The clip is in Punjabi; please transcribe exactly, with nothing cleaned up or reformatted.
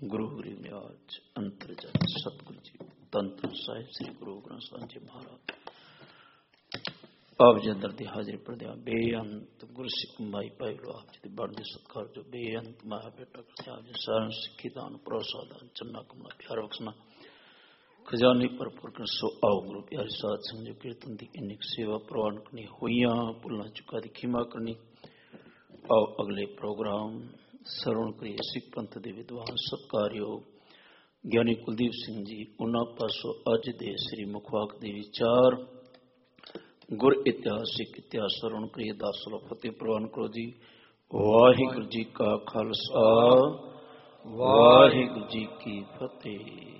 ਗੁਰੂ ਗਰੀਬ ਨਿਵਾਜ ਅੰਤਰਜਤ ਸਤਿਗੁਰੂ ਜੀ ਧੰਨ ਧੰਨ ਸਾਹਿਬ ਸ੍ਰੀ ਗੁਰੂ ਗ੍ਰੰਥ ਸਾਹਿਬ ਜੀ ਮਹਾਰਾਜ ਆਪ ਜੀ ਅੰਦਰ ਦੀ ਹਾਜ਼ਰੀ ਪਰਦਿਆ ਬੇਅੰਤ ਗੁਰਸਿੱਖ ਮਾਈ ਭਾਈ ਲੋ ਆਪ ਜੀ ਦੇ ਬਣਦੇ ਸਤਿਕਾਰ ਜੋ ਬੇਅੰਤ ਮਾਇਆ ਬੇਟਾ ਕਰਦੇ ਆਪ ਜੀ ਸਾਰਿਆਂ ਸਿੱਖੀ ਦਾਨ ਭਰੋਸਾ ਦਾਨ ਚੰਨਾ ਕਮਲਾ ਪਿਆਰ ਬਖਸ਼ਣਾ ਖਜ਼ਾਨੇ ਭਰਪੂਰ ਕਰ ਸੋ ਆਓ ਗੁਰੂ ਪਿਆਰੇ ਸਾਧ ਸੰਗਤ ਕੀਰਤਨ ਦੀ ਇੰਨੀ ਸੇਵਾ ਪ੍ਰਵਾਨ ਕਰਨੀ ਹੋਈਆਂ ਭੁੱਲਾਂ ਚੁੱਕਾ ਦੀ ਖਿਮਾ ਕਰਨੀ। ਆਓ ਅਗਲੇ ਪ੍ਰੋਗਰਾਮ ਸਰਵਣ ਕਰੀਏ ਸਿੱਖ ਪੰਥ ਦੇ ਵਿਦਵਾਨ ਸਤਿਕਾਰਯੋਗ ਗਿਆਨੀ ਕੁਲਦੀਪ ਸਿੰਘ ਜੀ ਉਹਨਾਂ ਪਾਸੋਂ ਅੱਜ ਦੇ ਸ੍ਰੀ ਮੁਖਵਾਕ ਦੇ ਵਿਚਾਰ ਗੁਰ ਇਤਿਹਾਸਿਕ ਇਤਿਹਾਸ ਸਰਵਣ ਕਰੀਏ ਦਸ ਸੌ ਫਤਿਹ ਪ੍ਰਵਾਨ ਕਰੋ ਜੀ। ਵਾਹਿਗੁਰੂ ਜੀ ਕਾ ਖਾਲਸਾ ਵਾਹਿਗੁਰੂ ਜੀ ਕੀ ਫਤਿਹ।